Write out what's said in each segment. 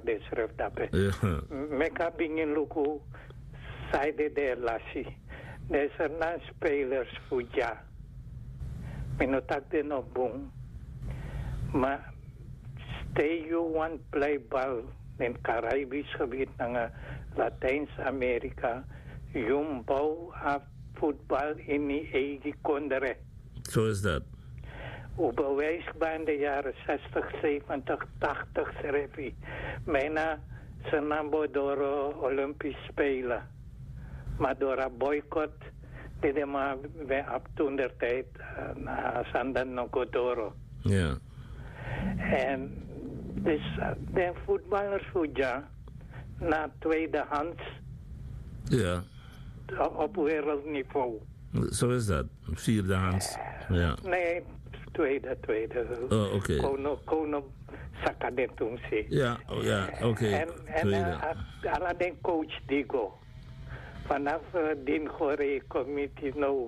de schrift dape. Meka bingen luku zijde de lassi. Deze na spelers fuja. Minotak de no boom. Maar stay you one play bal in Caribisch gebied naar Latijns-Amerika. Jum bouw af voetbal in die eigen kondere. Zo is dat. Op bewijsbaar in de jaren 60, 70, 80 schreef hij. Bijna zijn naam door Olympisch Spelen. Maar door een boycott, die de maar op toen der tijd, Sandan Nogodoro. Ja. En dus de voetballers voetja na tweedehands. Ja. Op wereldniveau. Zo is dat. Vierdehands. Ja. Nee, tweede. Oh, oké. Kono Sakadentum zie. Ja, oké. En alleen coach Digo. Vanaf die Gore committee nou,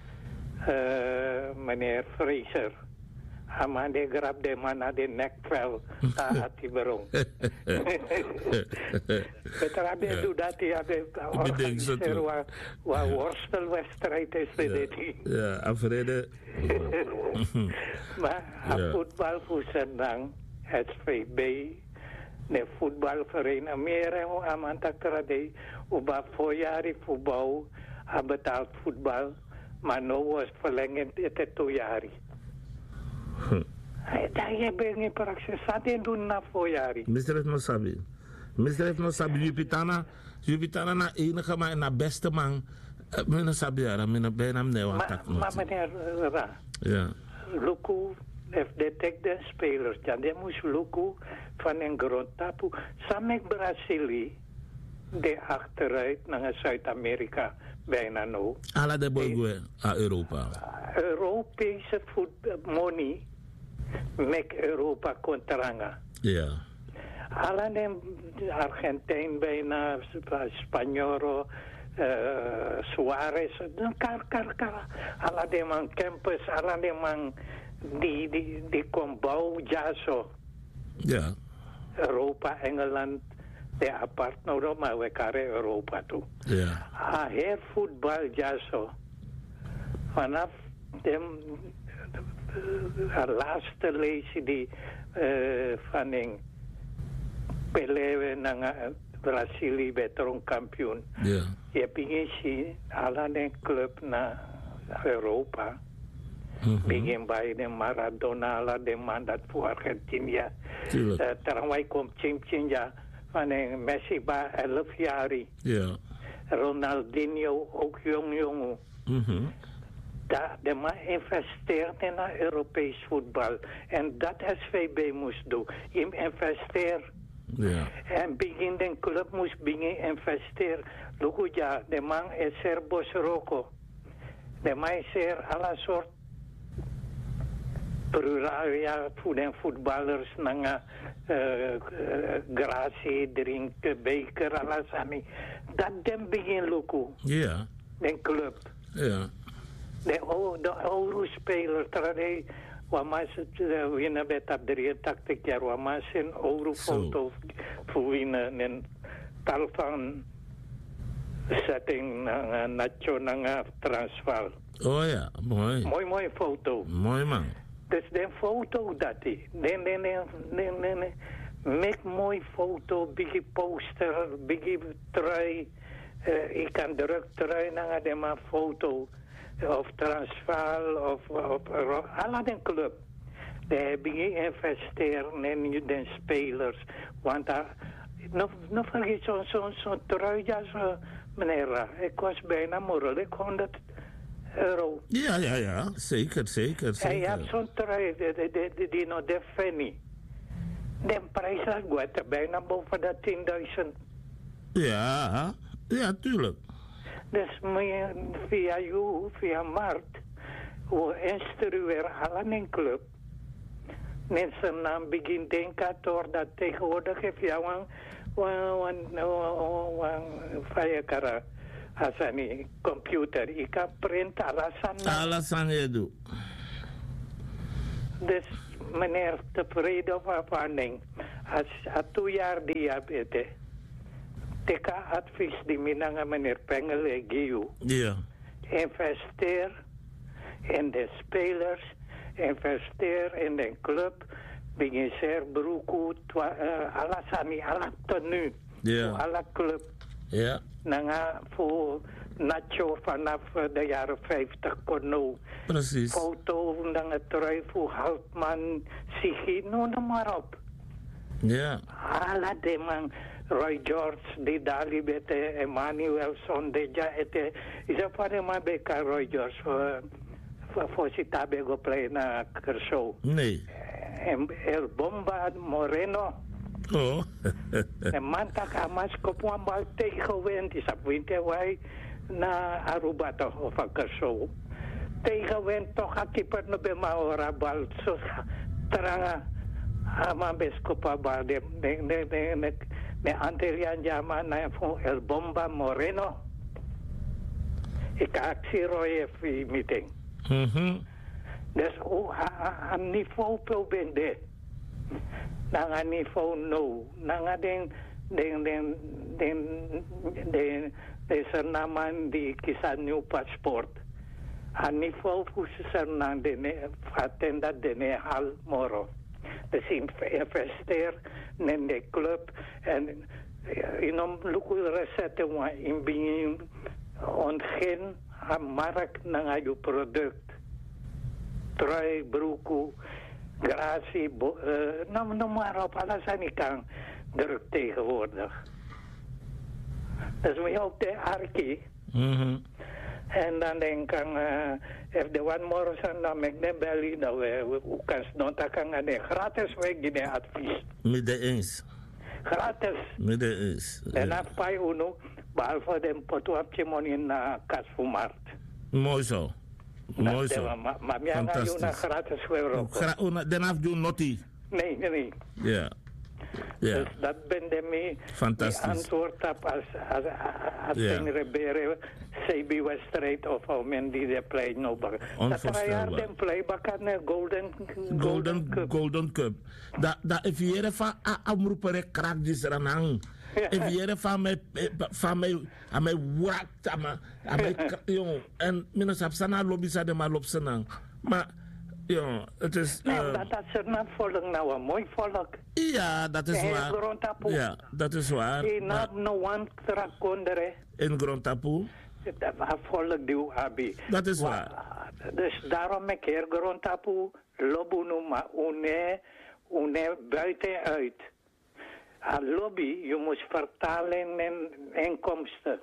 meneer Fraser. Ama de grab de man naar de nekvel naar die berong. Beter de doet dat hij organiseren waar worstelwedstrijd is. Ja, afreden. Maar voetbal voor Sendang, SVB, de voetbalvereniging, meer amantakrade, over voorjarig voetbal, betaald voetbal, maar nu was verlengend het 2 jaar. Daar heb je in praxis, dat doen na voorjaar. Misdrijf no sabi. Jupitana na enige man, na beste man. Mijn sabi, mijn bijna maar meneer Ra, ja. Luku heeft de spelers. Ja, die moest Luku van een grondtapu. Samen Brazilië, de achteruit naar Zuid-Amerika bijna nu. Alla de boy a Europa. Europese money make Europa contranga. Ja. Alla de Argentijn bijna, Spanjoro, Suarez, alla de man campus, alla de man die kon bouwen, ja zo. Ja. Europa, Engeland, de apart nou, maar we karen Europa toe. Ja. Her voetbal, ja zo. Vanaf de laatste leesje die van een Pelé naar Brazilië werd kampioen. Ja. Je begint alle de club naar Europa. Begin bij de Maradona, alle de man dat voor Argentinië. Terwijl komt Chimpchinja van een Messi bij 11 jaar. Ja. Ronaldinho ook jong. De man investeert in Europees voetbal. En dat SVB moest doen. Je investeert. Ja. En begin de club moest beginnen investeren. Look, ja, de man is er Bosroko. De man is er alle soort pluralia voor de voetballers. Naar gratie, drinken, beker, alles aan. Dat den begin Loco. Ja. De club. Ja. De Euro-speler, traditie. Wamas winnen bij dat 83 jaar. Wamas een eurofoto voor winnen. En tal van setting nationale transfer. Oh ja, mooi. Mooi foto. Mooi man. Dus de foto dat hij. Nee. Make mooi foto, biggie poster, biggie trui. Ik kan druk trui naar de foto. Of Transvaal, of alle de club. Daar heb je investeren in de spelers. Want nog vergeet zo'n trui, ja, meneer. Ik was bijna morelijk €100. Ja. Zeker. En je hebt zo'n trui, die nog de Fanny. De prijs gaat bijna boven de 10.000. Ja, tuurlijk. Dus via markt, we instrueren alle een club. Mensen dan beginnen denken door dat tegenwoordig heeft jou een als een computer. Ik kan print alles aan je doen. Dus meneer tevreden of afhandeling. Als 2 jaar diabetes, teka advies di minanga meneer Pengele Giu. Ja. Investeer in de spelers, investeer in de club, begin zeer broeku, alasani, ala tenue, ala club. Ja. Nanga voor Nacho vanaf de jaren 50 kono. Precies. Foto van het trui voor Houtman, Sigi, noem maar op. Ja. Ala de man, Roy George, die Dali bete, Emmanuel Sondeja, ete, is een paar man beka Roy George, voor si tabe go play na Kershaw. Nee. El Bomba Moreno. Oh. En mantak amas kopuan bal tegenwind, is op winterwij na Aruba toch, of Kershaw. Tegenwind toch, a keeper no be ma ora bal, so teranga. Ama beskopa ba de Antillian Jama na van El Bomba Moreno. Ik actie Roy meeting. Dus aan niveau pel bende. Nang niveau no. Nang den sernaman di kisah new passport. Aan niveau sernang dene fatenda dene hal moro. Dus investeer in de club en inom luku resette wa in begin ontgin aan markt ng ayo product. Trui, bruku, gracie, noem maar op, alles aan ikang druk tegenwoordig. Dus we ook de arki. En dan denk ik, if the one more son na McNebelly, dan we kan snontakan ane gratis weg gini advies. Midden eens. Gratis. Midden eens. En afpai uno, behalve den potuapje money na kasfumarkt. Mooi zo. Mooi zo. Maar mij na yuna gratis weer op. Dan af doen notie. Nee. Ja. Ja. Dus dat ben de mee. Fantastisch. Antwoord op als een rebere. CB Wedstrijd of al men die de play no bak. Onvoorstelbaar. Dat den play bakan Golden Cup. Da eviere van amroepere krak die er aan hang. Eviere van mij wakt aan mij jong. En minus op sana lobby sa de maar lop senang. Maar ja, het is. Dat is er nou volk nou een mooi volk. Ja, dat is waar. Ja, dat is waar. In no one trakondere. In Grondtapu. Dat volk die abi. Dat is waar. Dus daarom ik hier Grondtapu lobunu ma une buitenuit. A lobby, je moet vertalen in inkomsten.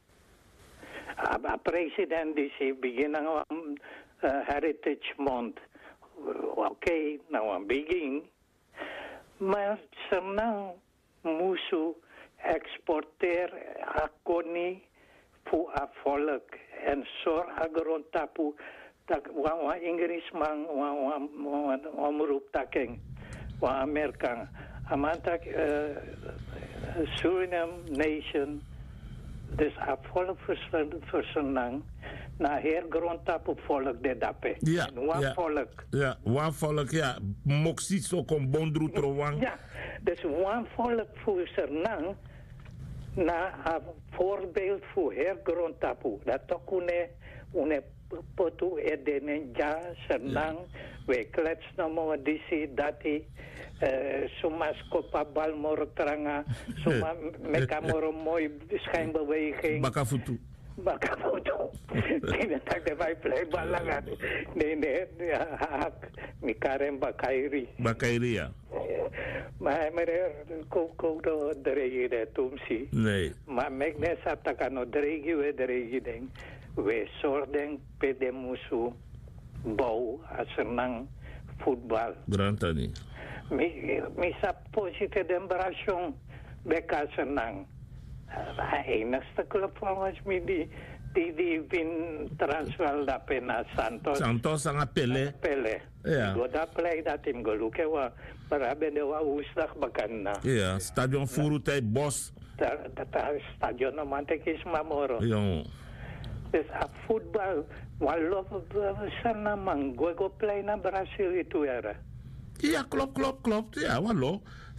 A president die ze beginnen aan Heritage Month. Oké, nou een begin. Maar ze nou moeten exporteren akoni voor het volk. En zorg agrontapu dat wan Engelsman omroep taking, wan Amerikaan. Amantak Suriname nation. Dus het volk versenang. Na heer grondtap op volk de dape. Ja, volk. Ja, one volk, ja. Moxie zo kon bondru trowang. Ja, dus one volk voor Sernang. Na een voorbeeld voor heer grondtapu. Dat ook une potu edenen ja Sernang. We kletsen maar disi dati. Soms kopa balmor tranga. Soms mekamoro mooi schijnbeweging. Bakafutu. Bakafoto. Tidak tak dapat play balangan. Ne hak mikarem bakairi. Bakairi ya. Maar ko do deregi de tumsi. Nee. Maar megne saptakano deregi ding. We sordeng pede musu bau asenang voetbal. Grantani. Mi sap posite dembrasyon beka senang. Enigste club volgens mij die win transfer da pena Santos. Santos sangat Pele. Ja. Goda play dat tim goluke wa barabe de wa usdag bakan na. Ja, stadion Furutay Bos. Dat stadion no mantekis mamoro. Ja. Dus a voetbal walo sana mang go play na Brazil itu era. Ja, klopt. Ja, wallo.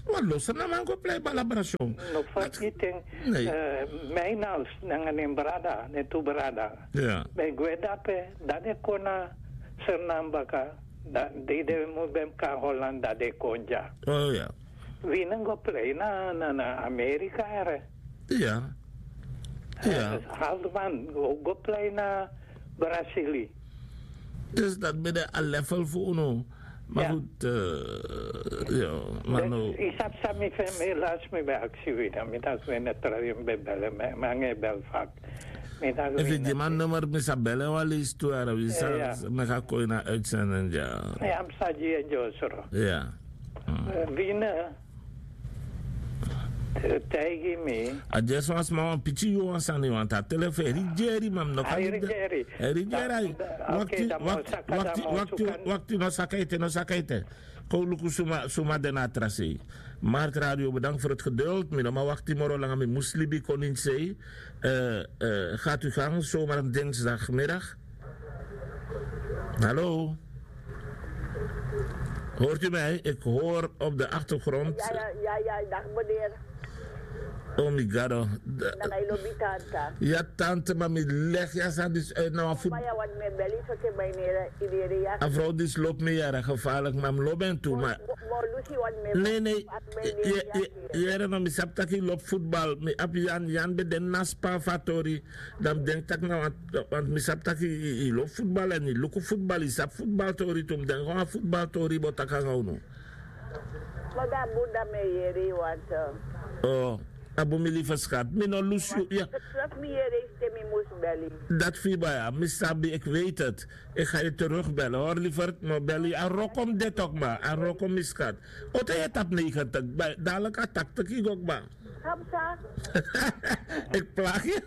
Wat los na man go play balabrasyon. No fakiting mijn als nanganim brada, netu brada. Ja. Bij Guedape, dade kona sernambaka, de mo bem ka Holland dade konja. Oh ja. Wie nang go play na Amerika ere. Ja. Ja. Halman go play na Brazilië. Dus dat ben je een level voor uno. Maar Ja. goed, ja, maar nou... Ik heb samen helaas mee bij actie weer. Middag we net trouwens bij bellen, maar ik bel vaak. Even die man nummer met zijn bellen wel eens toe, we gaan komen naar uitzenden, ja. Ja, ik sta hier in Josero. Ja. Winnen, tegen me. Adjes was maar een beetje jongens aan die want dat telefoon, Jerry, man, nog aan die... Jerry, wakti no sakaite. Koluku suma de natrase. Mart Radio, bedankt voor het geduld. Maar wacht morgen lang aan Muslibi koning zei. Gaat u gang, zomaar een dinsdagmiddag. Hallo? Hoort u mij? Ik hoor op de achtergrond. Ja, dag meneer. Oh my god. Ja, tante, maar met leg ja zijn dus nou voor. Maar ja, wat me belly zo te meneer ja. Een vrouw die loopt me jaren gevaarlijk, maar loop en toe, maar. Nee. Je hebt nog misap dat je loopt voetbal. Me ab Jan bij de Naspa Fatori. Dan denk ik nou, want misap dat je loopt voetbal en je loopt voetbal, je sap voetbaltori toen denk gewoon voetbaltori bot dat kan nou. Maar daar moet dat mee want. Oh. Abo mi lieve schat, mi no lusju, ja. Dat fiba ja, misabi, ik weet het. Ik ga je terugbellen hoor, lieverd. Maar bel je aan rokom dit ook maar, aan rokom mi schat. Ote je tap 90, dadelijk attack te kijk ook maar. Ik plaag je?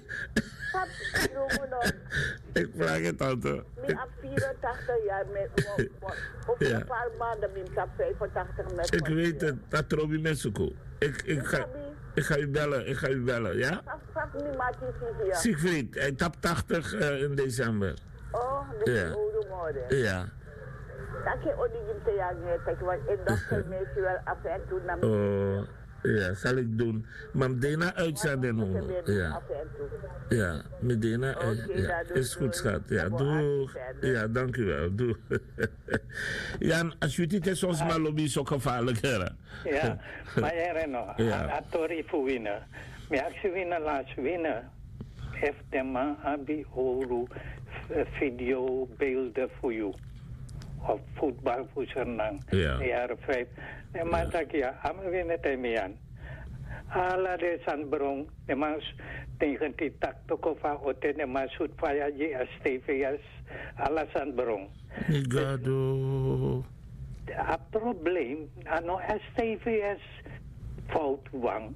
Ik plaag je tante. Ik heb 84 jaar met over een paar maanden ben ik 85 met. Ik weet het, dat trobi mesuko. Ik ga u bellen, ja? Siegfried, hij tapt 80 in december. Oh, dat is een oude moeder. Ja. Dat je ook niet te jagen, want ik dacht dat mensen wel af en toe naar me. Ja, zal ik doen. Maar Dena uitzenden hoor. Ja. Ja, met Dena. Ja, is goed schat. Ja, doe. Ja, dank u wel. Doe. Jan, als je het is ons maar lobby zo gevaarlijk hè. Ja, maar Reno, atori voor winnen. Maar als je winnen laat winnen, heeft de man abi horu videobeelden voor jou. Of voetbal voor zijn jaren 5. En maar dat ja, aan winnen tegen ala de Sanbrong, de mas tegen die taktokova hotel de masut fayaji STVS, ala Sanbrong. Nigado. Het probleem, ano STVS fout wang.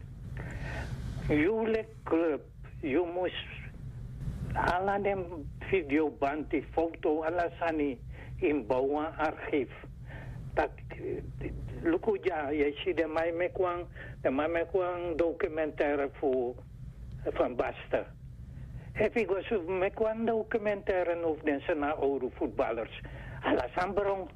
Jullie club, je moest ala de videoband, die foto, ala sani in bouwen archief. Dat luku ja, je ziet de mij mekwang documentaire voor van Basta. Heb ik was mekwang documentaire over de sana oude voetballers. Alla Sambrong.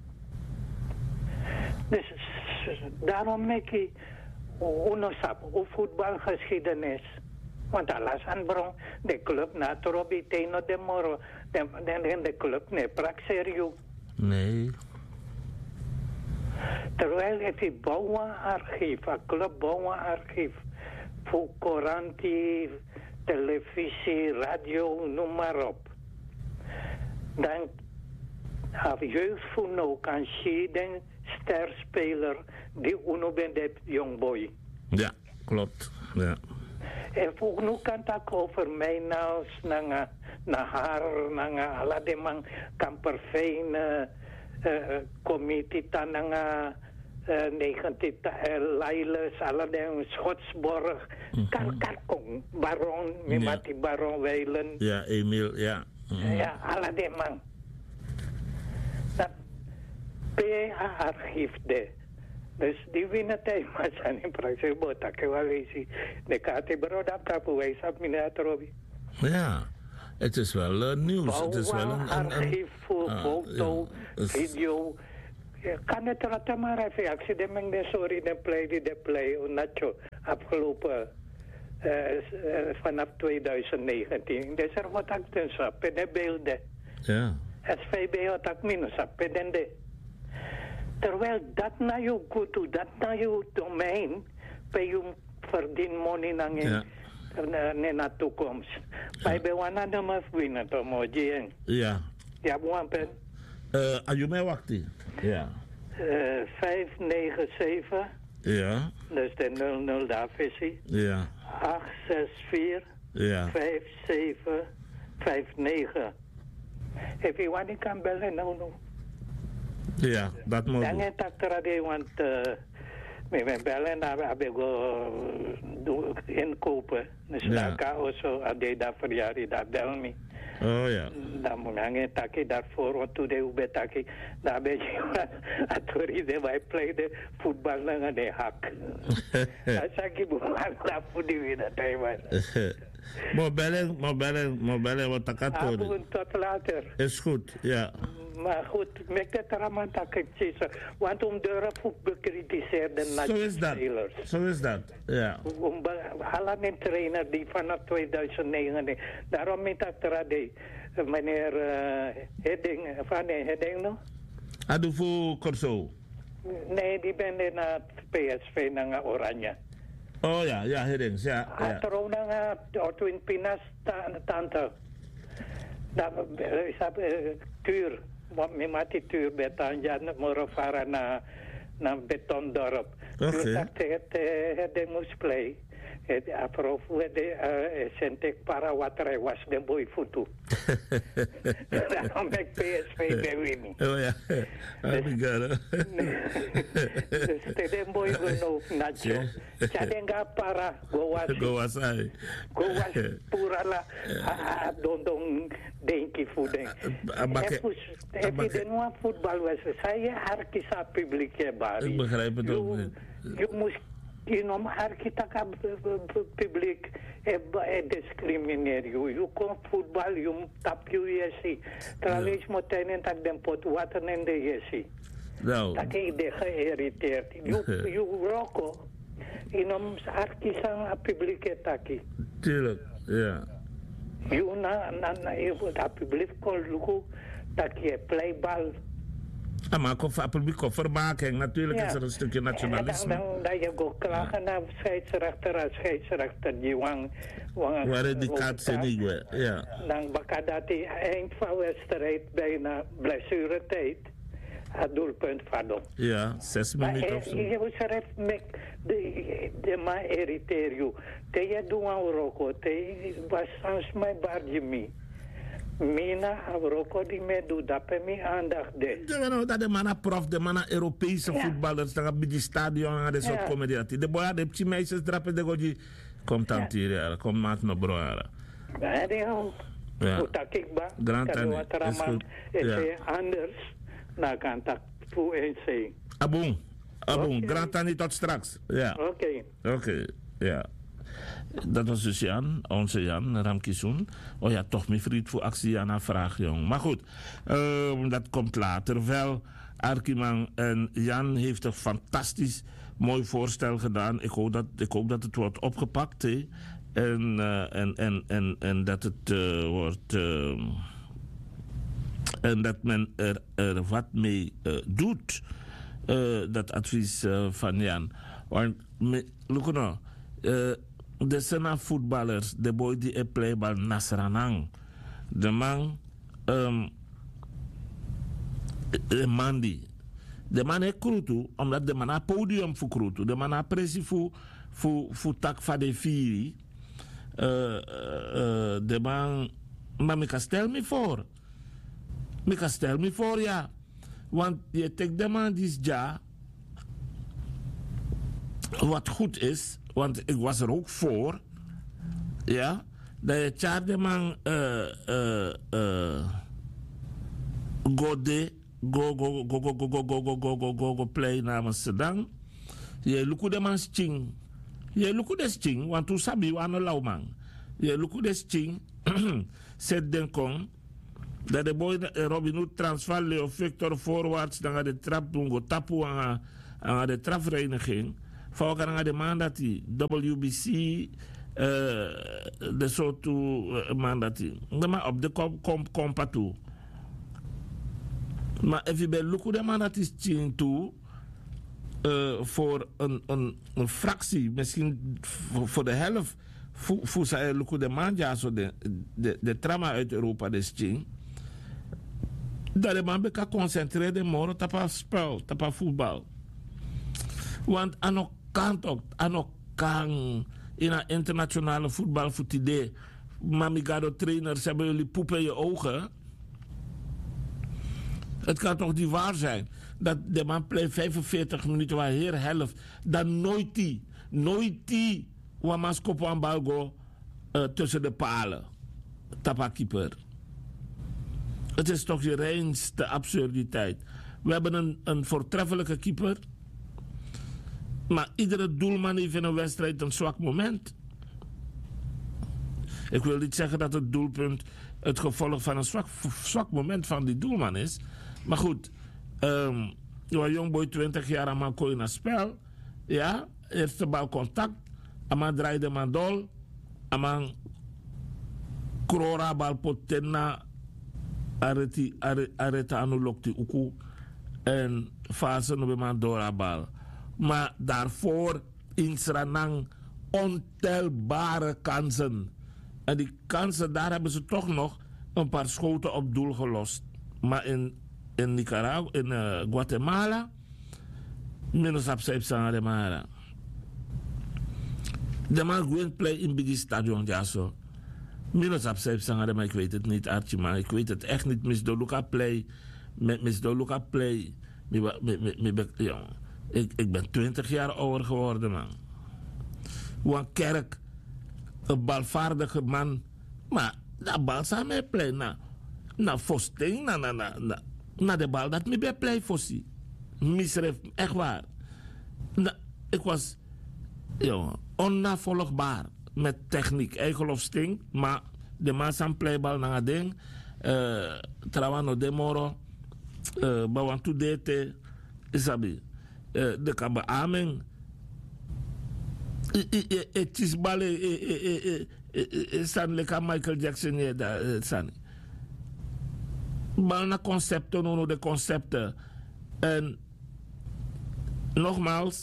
Dus daarom maak ik unosap op voetbalgeschiedenis. Want alla Sambrong, de club na Trobi Teno de Moro, de club ne prak serieus. Nee. Terwijl het bouwenarchief, een clubbouwenarchief, voor courantie, televisie, radio, noem maar op. Dan heb jeugdvoen ook een scheiden sterspeler die uno bent de jongboy. Ja, klopt. Ja. En voor nu kan het ook over mij naar haar, naar alle die man kamperfijn. Comité tananga 19 Leiles, alle Schotsborg, Karkong, Baron, Mimati Baron Weilen. Ja, Emil, ja. Ja, alle die man. Dat PH-archief de. Dus die winnen thema zijn in praktijk, botak wel eens. De kate brodap kapu wijsap minatrobi. Ja. Het is wel nieuws. Het is wel een archief voor foto, video. Kan het ratten maar even accident de sorry de play Nacho afgelopen vanaf 2019. Dus er wordt ook dus op de beelden. Ja. SVB had ook minus op de. Terwijl dat naar je goed doet, dat naar je domein, bij je verdien money in de toekomst. Bij bewana de maar winnen to moji. Ja. Ja, buan pen. Ayu mij wachten. Ja. 597. Ja. Dus de 00 daar visie. Ja. 864. Ja. 5759. If you want, you can bellen nou. Ja, dat moet. Dan heb ik er want met bellen naar go inkopen. Dus daar kan also ade daar verjaardag daar bel me. Oh ja. Dan moet ik taki daarvoor want toen de ube taki daar ben je atori de wij playde voetbal naar de hak. Dat zeg ik moet daar voor die winnen Taiwan. Maar bellen wat ik had horen. Tot later. Is goed, ja. Maar goed, met het ramen dat ik zeg, want om de voet bekritiseerde spelers. Zo is dat, ja. Halan een trainer die vanaf 2009, daarom met dat trade, meneer Hedding, van Hedding nog? Adolfo Corso? Nee, die ben naar PSV, naar Oranje. Oh ja, ja, Heddings, ja. Atro naar Twin Pinas, tante. Dat is tuur. Want mijn mati tuur beton ja morofara na betondorp. Dus dat het moest play. Het afrof de sentek para water was de boy futu. Daarom heb ik PSV bewini. Oh ja. Dus de boy genoeg nacho. Cadenga para Gowasai. Gowas pura la dondong denki voeding. Heb je de nieuwe voetbalwedstrijd? Saya harkisa publiek bari. Ik begrijp het ook niet. Je moest inom harkita publiek discrimineren. Je kon voetbal, je tap je jesi. Trouwens moet je niet dat den pot water in de jesi. Nou. Dat ik de geïrriteerd. Je roko. Inom harkisa publiek taki. Tuurlijk, ja. Je dat publiek kon lukken dat je playbal. Maar publiek of vermaking, natuurlijk is er een stukje nationalisme. Dan je go klagen naar scheidsrechter die wang. Waar die kaart zijn niet, ja. Dan baka dat die eind van wedstrijd bijna blessuretijd. Het doelpunt van. Ja, 6 minuten of zo. Je moet er met de ma irriteer je. Te je doen aan roko, te was soms mijn barjemi. Mina Avroko die me doet dat per me aandacht de. Ja, nou, dat de mannen prof, de mannen Europese voetballers, dan heb je die stadion en de soort comedie. De boya de pchi meisjes drappen de goji. Komt aan tieren, komt maat no bro. Ja, die ook. Goed dat ik ba. Grand Tane, is goed. Ja. Anders, dan kan dat voor eens zijn. Aboom, Grand Tane tot straks. Ja. Oké, ja. Dat was dus Jan, onze Jan, Ramkisoen. Oh ja, toch mijn vriend voor actie aan haar vraag, jong. Maar goed, dat komt later wel. Arkiman en Jan heeft een fantastisch mooi voorstel gedaan. Ik hoop dat het wordt opgepakt. Hè. En dat het wordt... en dat men er wat mee doet. Dat advies van Jan. Want, look nou... de sena voetballers, de boy die playbal Nasranang. De man, de man die. De man heeft krutu, omdat de man heeft podium voor krutu. De man heeft pressie voor tak van de vieri. De man, maar ik kan stel me voor. Ik kan stel me voor, ja. Want je trekt de man die is ja. Wat goed is. Want ik was er ook voor. Ja. Dat je tjaarde man go play namens Sedang. Je luku de man sting. Je luku de sting. Want tu sabi wan lauw man. Je luku de sting. Zet den kong. Dat de boy Robin Hood transfer Leo Victor voorwaarts dan de trap doen go tapu aan de trapvereniging. Volgens aan de man dat die WBC de soort man dat die. Maar op de kompa toe. Maar als je bij Luku de man dat is zien toe voor een fractie, misschien voor de helft, voor zij Luku de man ja zo de trama uit Europa des zien. Dat de man kan concentreren morgen op spel, op voetbal. Want aan de kant ook, in een internationale voetbal voor het idee, Mamigado trainers hebben jullie poep in je ogen. Het kan toch niet waar zijn dat de man play 45 minuten waar heel helft, dan nooit die wamaskop aan balgo tussen de palen. Tapakeeper. Het is toch je reinste absurditeit. We hebben een voortreffelijke keeper. Maar iedere doelman heeft in een wedstrijd een zwak moment. Ik wil niet zeggen dat het doelpunt het gevolg van een zwak moment van die doelman is. Maar goed, een jongboy 20 jaar aan man kooi naar spel. Ja, eerste bal contact. Aman draaide man dol. Aman krora bal potena. Arreta anu lokti uku. En fase no man dora bal. Maar daarvoor in Sranang ontelbare kansen. En die kansen, daar hebben ze toch nog een paar schoten op doel gelost. Maar in Nicaragua, in Guatemala, minus op Saipsangademara. De man gewoon play in Bigi Stadion, ja zo. Minus op Saipsangademara, ik weet het niet, Archie, maar ik weet het echt niet. Miss Doluca play, Miss Doluca play, ik ben 20 jaar ouder geworden, man. Want Kerk, een balvaardige man, maar dat bal zou mij play na Vosting, na de bal dat me bij play Fossi. Misref, echt waar. Ik was onnavolgbaar met techniek, eigenlofsting, maar de man zijn playbal na een ding, Trawano Demoro, Bawantu Dete, Isabi. De kan beamen. Het is ballen. San leka Michael Jackson. San. Bal na concepten, de concepten. En nogmaals,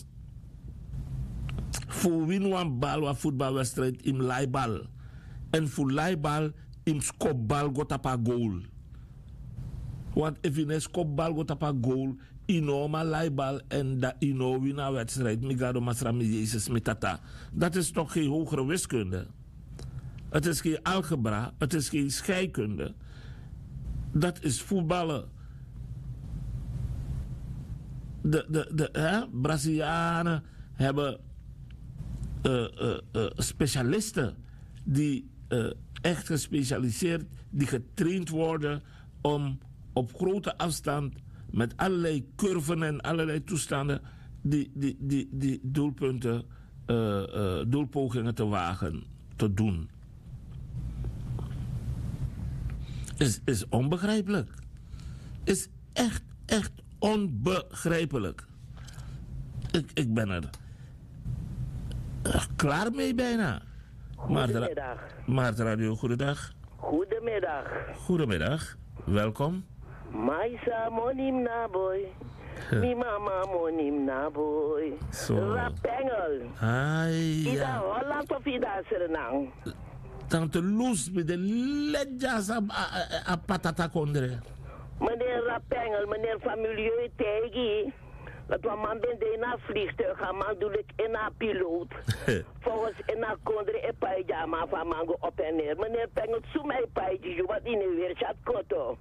voor winnen bal wa voetbalwedstrijd in laibal. En voor laibal in skopbal got op een goal. Want als je een skopbal got op een goal, inoma laibal en dat ino wina wedstrijd migado masrami Jezus mitata. Dat is toch geen hogere wiskunde. Het is geen algebra, het is geen scheikunde. Dat is voetballen. De Brazilianen hebben specialisten die echt gespecialiseerd, die getraind worden om op grote afstand met allerlei curven en allerlei toestanden die doelpunten, doelpogingen te wagen, te doen. Is onbegrijpelijk. Is echt onbegrijpelijk. Ik ben er klaar mee bijna. Goedemiddag. Maarten Radio, goedendag. Goedemiddag, welkom. Maisa monim na boy. Mi mama monim na boy. Rapengel. Ai. Ida Holland of Ida Suriname. Tante Loes met de ledjas a patata kondre. Meneer Rapengel, meneer familie Tegi. Dat we man ben in een vliegtuig gaan, man doe ik in een piloot. Volgens in een kondre en paijama van mango op en neer. Meneer Pengel, zo mij paijtje, wat in de weer chat koto.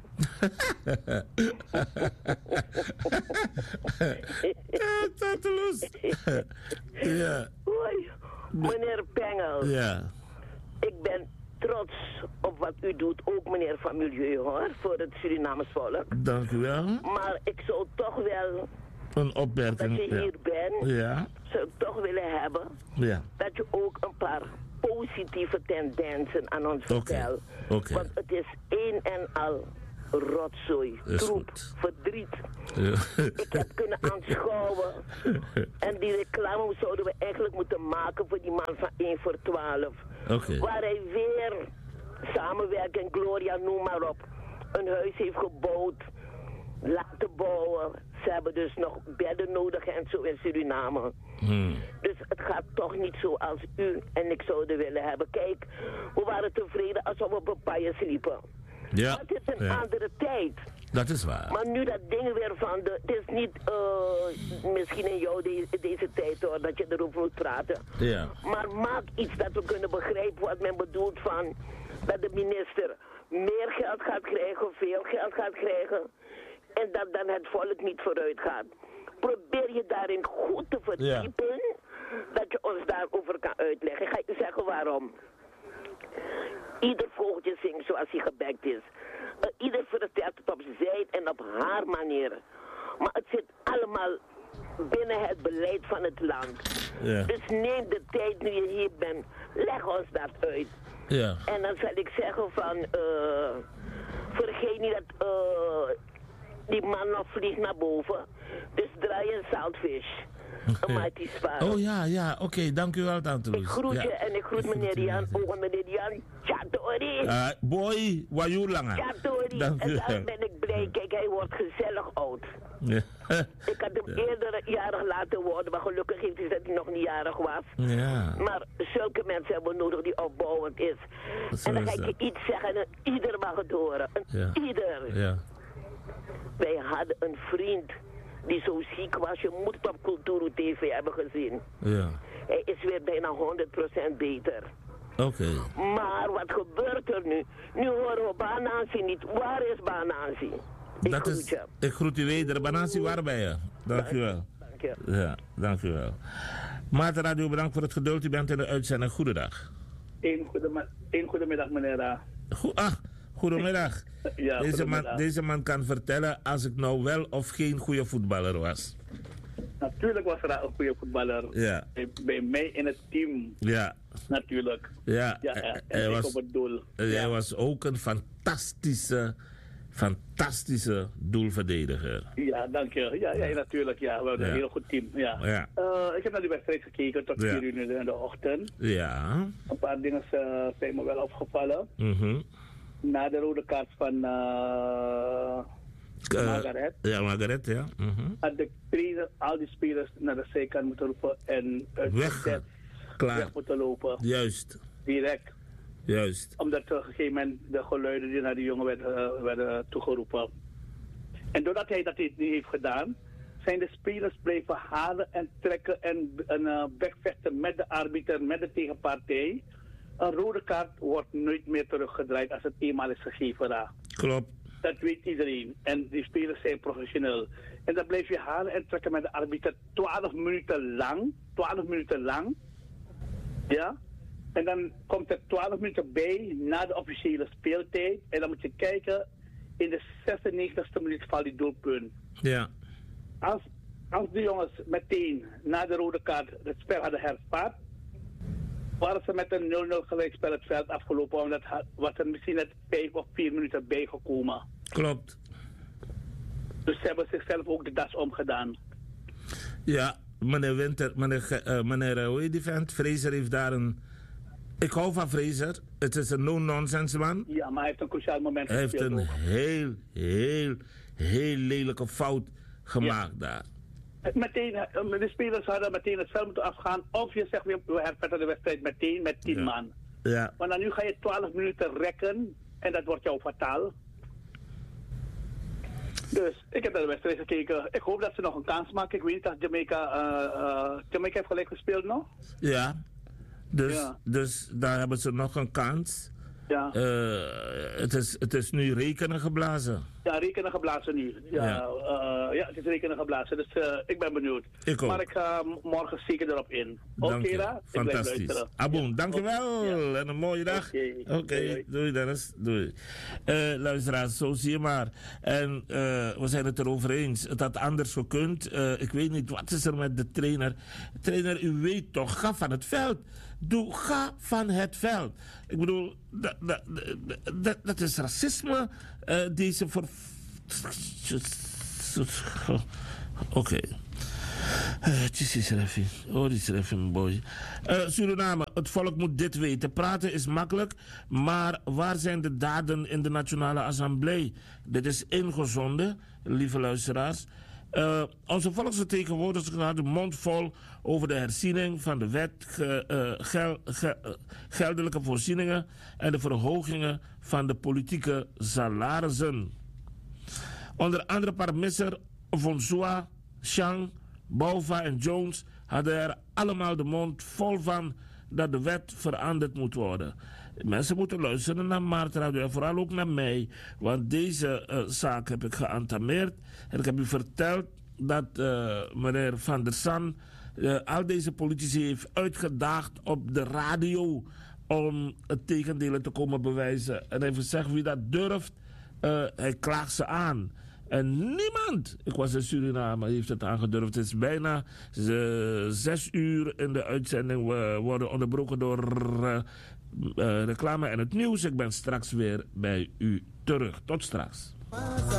Ja, Tante Loes. Ja. Hoi, meneer Pengel. Ja. Ik ben trots op wat u doet, ook meneer Van Milieu hoor, voor het Surinamers volk. Dank u wel. Maar ik zou toch wel, een opmerking. dat je hier bent, ja. zou ik toch willen hebben, ja. dat je ook een paar positieve tendensen aan ons vertelt. Okay. Want het is een en al rotzooi, troep, verdriet. Ik heb kunnen aanschouwen. En die reclame zouden we eigenlijk moeten maken voor die man van 1 voor 12. Waar hij weer samenwerking, Gloria, noem maar op, een huis heeft gebouwd, laten bouwen. Ze hebben dus nog bedden nodig en zo in Suriname. Dus het gaat toch niet zo als u en ik zouden willen hebben. Kijk, we waren tevreden alsof we op een paille sliepen. Ja. Maar het is een andere tijd. Dat is waar. Maar nu dat ding weer van de... Het is niet misschien in jou deze tijd hoor, dat je erover moet praten. Ja. Maar maak iets dat we kunnen begrijpen wat men bedoelt van... dat de minister meer geld gaat krijgen, veel geld gaat krijgen... en dat dan het volk niet vooruit gaat. Probeer je daarin goed te verdiepen... dat je ons daarover kan uitleggen. Ik ga je zeggen waarom. Ieder vogeltje zingt zoals hij gebekt is. Ieder vertelt het op zijn en op haar manier. Maar het zit allemaal binnen het beleid van het land. Dus neem de tijd nu je hier bent. Leg ons dat uit. En dan zal ik zeggen van... vergeet niet dat die man nog vliegt naar boven. Dus draai een saltfish. Oh ja, oké, dank u wel, tante Loes. Ik groet je en ik groet meneer Jan, meneer Jan, Chatori. Boy, waju langer. Chatori, en dan ben ik blij, kijk, hij wordt gezellig oud. Ik had hem eerder jarig laten worden, maar gelukkig heeft hij dat hij nog niet jarig was. Maar zulke mensen hebben we nodig die opbouwend is. En dan ga ik je iets zeggen en ieder mag het horen. Ieder. Wij hadden een vriend die zo ziek was, je moet het op Culturo TV hebben gezien. Hij is weer bijna 100% beter. Maar wat gebeurt er nu? Nu horen we Banansi niet. Waar is Banansi? Ik groet u weder. Banansi, waar ben je? Dank u wel. Dank je. Ja, dank u wel. Maarten Radio, bedankt voor het geduld. U bent in de uitzending. Goedendag. Een goedemiddag, meneer. Goedemiddag. Ja, deze man kan vertellen als ik nou wel of geen goede voetballer was. Natuurlijk was er een goede voetballer. Ja. Bij mij in het team. Ja. Natuurlijk. Ja. Hij was op het doel. Hij was ook een fantastische doelverdediger. Ja, dank je. Ja, natuurlijk. Ja, we hebben een heel goed team. Ja. Ik heb naar die wedstrijd gekeken tot 4 uur in de ochtend. Ja. Een paar dingen zijn me wel opgevallen. Na de rode kaart van Margaret. Ja, Margaret, ja. Had de trainer al die spelers naar de zijkant moeten roepen en weg moeten lopen. Juist. Direct. Juist. Omdat op een gegeven moment de geluiden die naar die jongen werden toegeroepen. En doordat hij dat niet heeft gedaan, zijn de spelers blijven halen en trekken en wegvechten met de arbiter, met de tegenpartij. Een rode kaart wordt nooit meer teruggedraaid als het eenmaal is gegeven. Daar. Klopt. Dat weet iedereen. En die spelers zijn professioneel. En dan blijf je halen en trekken met de arbiter 12 minuten lang. 12 minuten lang. Ja. En dan komt er 12 minuten bij na de officiële speeltijd. En dan moet je kijken, in de 96e minuut valt die doelpunt. Ja. Als de jongens meteen na de rode kaart het spel hadden hervat, waren ze met een 0-0 gelijkspel het veld afgelopen, omdat was er misschien net 5 of 4 minuten bijgekomen. Klopt. Dus ze hebben zichzelf ook de das omgedaan. Ja, meneer Winter, meneer hoe heet die vent? Fraser heeft daar een... Ik hou van Fraser. Het is een no-nonsense man. Ja, maar hij heeft een cruciaal moment gespeeld. Hij heeft een heel lelijke fout gemaakt daar. Meteen, de spelers hadden meteen het veld moeten afgaan. Of je zegt, we hervatten de wedstrijd meteen met 10 man. Ja. Maar dan nu ga je 12 minuten rekken en dat wordt jou fataal. Dus ik heb naar de wedstrijd gekeken. Ik hoop dat ze nog een kans maken. Ik weet niet dat Jamaica heeft gelijk gespeeld nog. Ja. Dus daar hebben ze nog een kans. Ja. Het is nu rekenen geblazen. Ja, rekenen geblazen nu. Ja, het is rekenen geblazen. Dus ik ben benieuwd. Ik ook. Maar ik ga morgen zeker erop in. Oké, Ra? Fantastisch. Abon, dankjewel. Ja. En een mooie dag. Oké, doei Dennis. Doei. Luisteraars, zo zie je maar. En we zijn het erover eens. Het had anders gekund. Ik weet niet, wat is er met de trainer? Trainer, u weet toch, ga van het veld. Ga van het veld. Ik bedoel, dat is racisme. Deze Oké. Boy. Suriname, het volk moet dit weten. Praten is makkelijk, maar waar zijn de daden in de Nationale Assemblée? Dit is ingezonden, lieve luisteraars. Onze volksvertegenwoordigers hadden de mond vol over de herziening van de wet geldelijke voorzieningen en de verhogingen van de politieke salarissen. Onder andere Parmisser, Vonsua, Chang, Bouva en Jones hadden er allemaal de mond vol van dat de wet veranderd moet worden. Mensen moeten luisteren naar Maarten Radio en vooral ook naar mij. Want deze zaak heb ik geantameerd. En ik heb u verteld dat meneer Van der San al deze politici heeft uitgedaagd op de radio om het tegendeel te komen bewijzen. En hij heeft gezegd, wie dat durft, hij klaagt ze aan. En niemand, ik was in Suriname, heeft het aangedurfd. Het is bijna 6 uur in de uitzending. We worden onderbroken door reclame en het nieuws. Ik ben straks weer bij u terug. Tot straks.